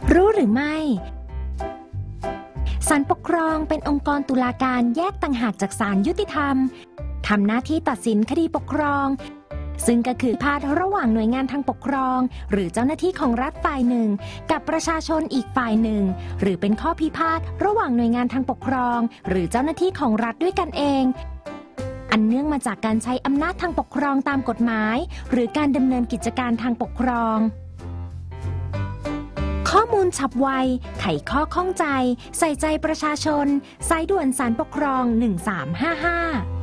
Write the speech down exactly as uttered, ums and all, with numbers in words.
รู้หรือไม่ศาลปกครองเป็นองค์กรตุลาการแยกต่างหากจากศาลยุติธรรมทำหน้าที่ตัดสินคดีปกครองซึ่งก็คือพาดระหว่างหน่วยงานทางปกครองหรือเจ้าหน้าที่ของรัฐฝ่ายหนึ่งกับประชาชนอีกฝ่ายหนึ่งหรือเป็นข้อพิพาทระหว่างหน่วยงานทางปกครองหรือเจ้าหน้าที่ของรัฐด้วยกันเองอันเนื่องมาจากการใช้อำนาจทางปกครองตามกฎหมายหรือการดำเนินกิจการทางปกครองข้อมูลฉับไวไขข้อข้องใจใส่ใจประชาชนสายด่วนศาลปกครองหนึ่งสามห้าห้า